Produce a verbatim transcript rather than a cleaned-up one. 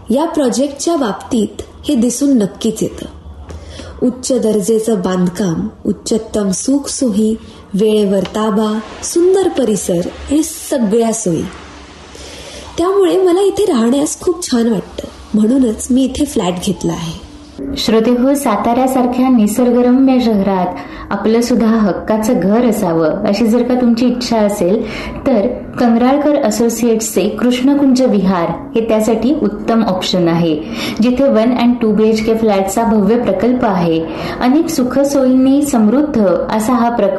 या प्रोजेक्टच्या बाबतीत हे दिसून नक्कीच येतं. उच्च दर्जेचं बांधकाम, उच्चतम सुखसोयी, वेळेवर ताबा, सुंदर परिसर आणि सगळ्या सोयी. त्यामुळे मला इथे राहण्यास खूप छान वाटतं. म्हणूनच मी इथे फ्लॅट घेतला आहे. श्रोते हो, साताऱ्यासारख्या निसर्गरम्य शहरात आपलं सुद्धा हक्काचं घर असावं अशी जर का तुमची इच्छा असेल तर कंगराळकर असोसिएट्सचे कृष्णकुंज विहार हे त्यासाठी उत्तम ऑप्शन आहे. जिथे वन अँड टू बीएचके फ्लॅटचा भव्य प्रकल्प आहे. अनेक सुखसोयींनी समृद्ध असा हा प्रकल्प